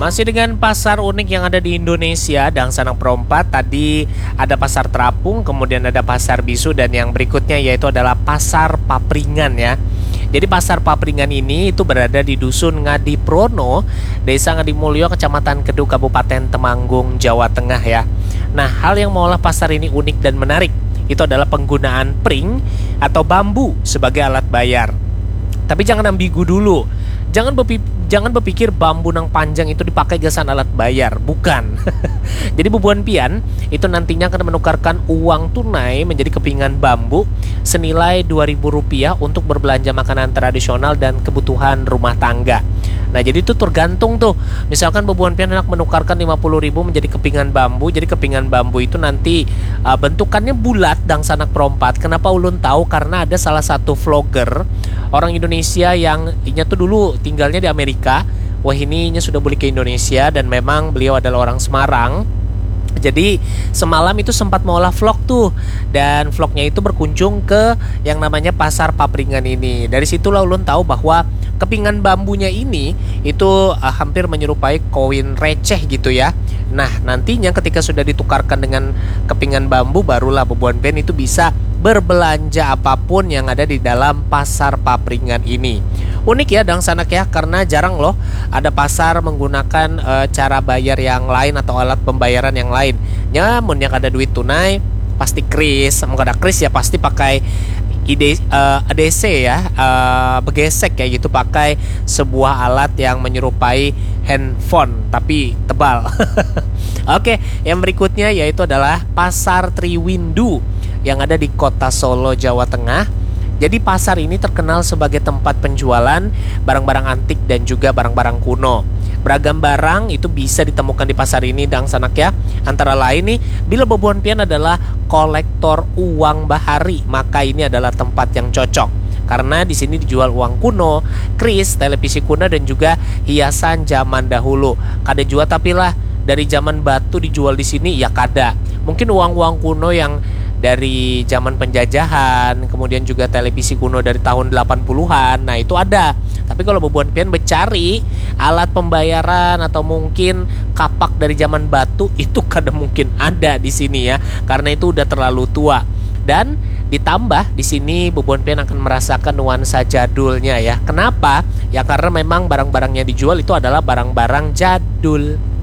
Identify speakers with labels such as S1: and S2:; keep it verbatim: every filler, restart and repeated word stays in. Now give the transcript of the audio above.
S1: Masih dengan pasar unik yang ada di Indonesia, Dang Sanang Perompat. Tadi ada pasar terapung, kemudian ada pasar bisu, dan yang berikutnya yaitu adalah pasar papringan ya. Jadi pasar papringan ini itu berada di Dusun Ngadiprono, Desa Ngadimulyo, Kecamatan Kedung, Kabupaten Temanggung, Jawa Tengah ya. Nah, hal yang mengolah pasar ini unik dan menarik. Itu adalah penggunaan pring atau bambu sebagai alat bayar. Tapi jangan ambigu dulu. Jangan bepi, jangan berpikir bambu nang panjang itu dipakai gasan alat bayar, bukan. Jadi Bubuan Pian itu nantinya akan menukarkan uang tunai menjadi kepingan bambu senilai dua ribu rupiah untuk berbelanja makanan tradisional dan kebutuhan rumah tangga. Nah, jadi itu tergantung tuh. Misalkan Bubuan Pian hendak menukarkan lima puluh ribu menjadi kepingan bambu. Jadi kepingan bambu itu nanti uh, bentukannya bulat, Dang Sanak Perompat. Kenapa ulun tahu? Karena ada salah satu vlogger orang Indonesia yang inya tuh dulu tinggalnya di Amerika. Wah, ini inya sudah balik ke Indonesia dan memang beliau adalah orang Semarang. Jadi semalam itu sempat mengolah vlog tuh, dan vlognya itu berkunjung ke yang namanya pasar papringan ini. Dari situlah ulun tahu bahwa kepingan bambunya ini itu uh, hampir menyerupai koin receh gitu ya. Nah, nantinya ketika sudah ditukarkan dengan kepingan bambu, barulah Bubuan Pian itu bisa berbelanja apapun yang ada di dalam pasar papringan ini. Unik ya Dang Sanak ya, karena jarang loh ada pasar menggunakan e, cara bayar yang lain atau alat pembayaran yang lain. Namun yang ada duit tunai pasti kris, mau ada kris ya pasti pakai ide uh, A D C ya, uh, begesek kayak gitu, pakai sebuah alat yang menyerupai handphone tapi tebal. Oke, yang berikutnya yaitu adalah Pasar Triwindu yang ada di Kota Solo, Jawa Tengah. Jadi pasar ini terkenal sebagai tempat penjualan barang-barang antik dan juga barang-barang kuno. Beragam barang itu bisa ditemukan di pasar ini Dang Sanak ya. Antara lain nih, bila Bubuan Pian adalah kolektor uang bahari, maka ini adalah tempat yang cocok. Karena di sini dijual uang kuno, kris, televisi kuno, dan juga hiasan zaman dahulu. Kada jual tapi lah dari zaman batu dijual di sini ya kada. Mungkin uang-uang kuno yang dari zaman penjajahan, kemudian juga televisi kuno dari tahun delapan puluhan. Nah, itu ada. Tapi kalau Bubuan Pian mencari alat pembayaran atau mungkin kapak dari zaman batu, itu kadang mungkin ada di sini ya, karena itu udah terlalu tua. Dan ditambah di sini Bubuan Pian akan merasakan nuansa jadulnya ya. Kenapa? Ya karena memang barang-barang yang dijual itu adalah barang-barang jadul.